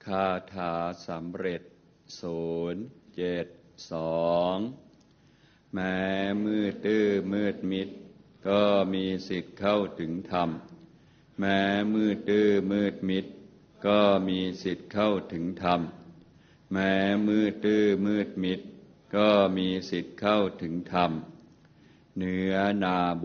คาถาสำเร็จ072แม้มืดตื้อมืดมิดก็มีสิทธิ์เข้าถึงธรรมแม้มืดตื้อมืดมิดก็มีสิทธิ์เข้าถึงธรรมแม้มืดตื้อมืดมิดก็มีสิทธิ์เข้าถึงธรรมเนื้อนา